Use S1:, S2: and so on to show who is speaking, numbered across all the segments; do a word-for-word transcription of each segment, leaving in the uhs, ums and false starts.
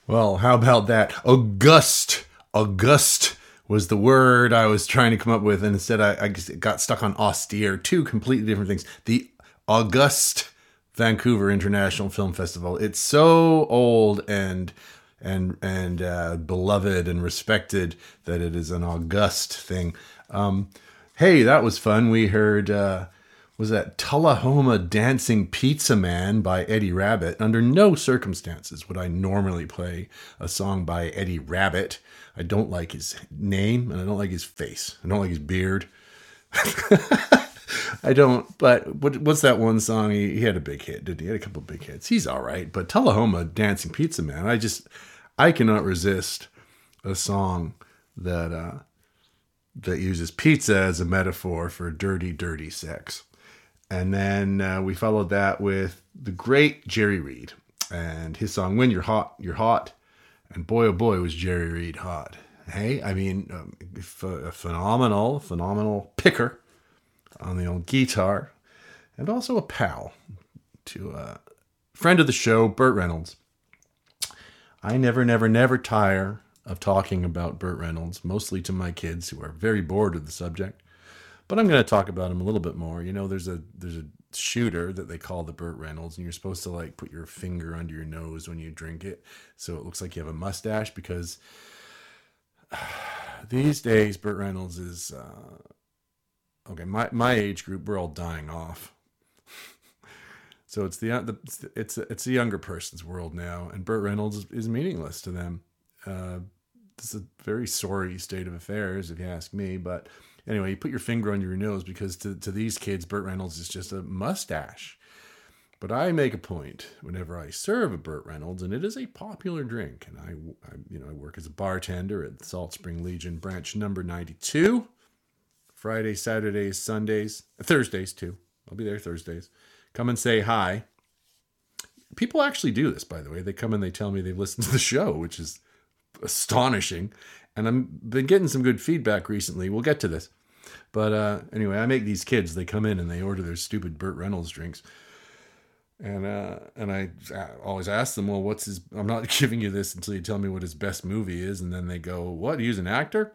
S1: Well, how about that? August. August was the word I was trying to come up with, and instead I, I just got stuck on austere. Two completely different things. The August Vancouver International Film Festival. It's so old and and and uh, beloved and respected that it is an august thing. Um, hey, that was fun. We heard. Uh, was that Tullahoma Dancing Pizza Man by Eddie Rabbitt. Under no circumstances would I normally play a song by Eddie Rabbitt. I don't like his name, and I don't like his face. I don't like his beard. I don't, but what, what's that one song? He, he had a big hit, didn't he? He had a couple of big hits. He's all right, but Tullahoma Dancing Pizza Man, I just, I cannot resist a song that, uh, that uses pizza as a metaphor for dirty, dirty sex. And then uh, we followed that with the great Jerry Reed and his song, When You're Hot, You're Hot. And boy, oh boy, was Jerry Reed hot. Hey, I mean, um, a phenomenal, phenomenal picker on the old guitar. And also a pal to a friend of the show, Burt Reynolds. I never, never, never tire of talking about Burt Reynolds, mostly to my kids who are very bored of the subject. But I'm going to talk about him a little bit more. You know, there's a there's a shooter that they call the Burt Reynolds, and you're supposed to like put your finger under your nose when you drink it, so it looks like you have a mustache. Because uh, these days, Burt Reynolds is uh, okay. My my age group, we're all dying off. So it's the, the it's it's a younger person's world now, and Burt Reynolds is, is meaningless to them. Uh, this is a very sorry state of affairs, if you ask me, but. Anyway, you put your finger under your nose because to, to these kids, Burt Reynolds is just a mustache. But I make a point whenever I serve a Burt Reynolds, and it is a popular drink. And I, I you know, I work as a bartender at the Salt Spring Legion branch number ninety-two. Fridays, Saturdays, Sundays, Thursdays too. I'll be there Thursdays. Come and say hi. People actually do this, by the way. They come and they tell me they've listened to the show, which is astonishing. And I've been getting some good feedback recently. We'll get to this. But uh, anyway, I make these kids, they come in and they order their stupid Burt Reynolds drinks. And uh, and I always ask them, well, what's his... I'm not giving you this until you tell me what his best movie is. And then they go, what? He's an actor?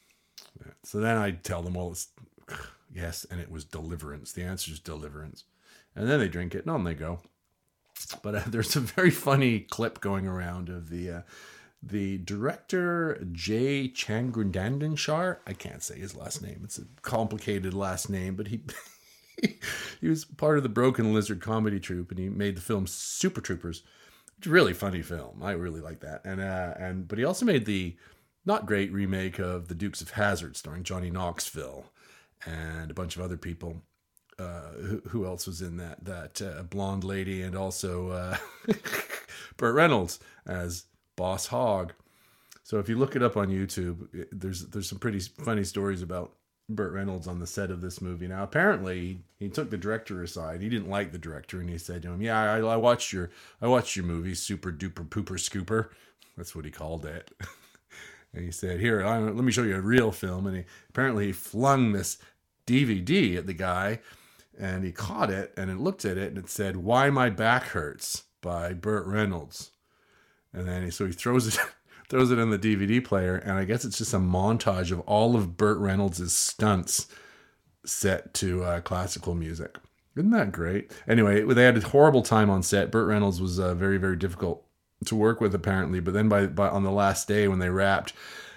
S1: So then I tell them, well, it's... yes, and it was Deliverance. The answer is Deliverance. And then they drink it, and on they go. But uh, there's a very funny clip going around of the... Uh, The director, Jay Chandradandanshar, I can't say his last name. It's a complicated last name, but he he was part of the Broken Lizard comedy troupe, and he made the film Super Troopers. It's a really funny film. I really like that. And uh, and but he also made the not great remake of The Dukes of Hazzard, starring Johnny Knoxville and a bunch of other people. Uh, who, who else was in that? That uh, blonde lady, and also uh, Burt Reynolds as Boss Hogg. So if you look it up on YouTube, there's there's some pretty funny stories about Burt Reynolds on the set of this movie. Now, apparently, he took the director aside. He didn't like the director, and he said to him, "Yeah, I, I watched your I watched your movie, Super Duper Pooper Scooper." That's what he called it. And he said, "Here, I, let me show you a real film." And he apparently he flung this D V D at the guy, and he caught it, and it looked at it, and it said, "Why My Back Hurts" by Burt Reynolds. And then he, so he throws it, throws it in the D V D player, and I guess it's just a montage of all of Burt Reynolds' stunts set to uh, classical music. Isn't that great? Anyway, they had a horrible time on set. Burt Reynolds was uh, very, very difficult to work with, apparently. But then by, by on the last day when they wrapped,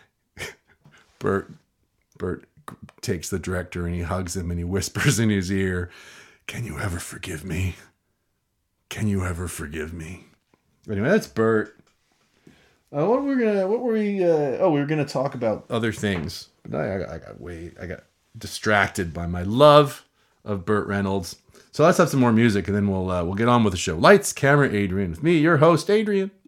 S1: Burt Burt takes the director and he hugs him and he whispers in his ear, "Can you ever forgive me? Can you ever forgive me?" Anyway, that's Burt. Uh, what were we gonna? What were we? Uh, oh, we were gonna talk about other things, but I, I, I got way, I got distracted by my love of Burt Reynolds. So let's have some more music, and then we'll uh, we'll get on with the show. Lights, camera, Adrian. With me, your host, Adrian.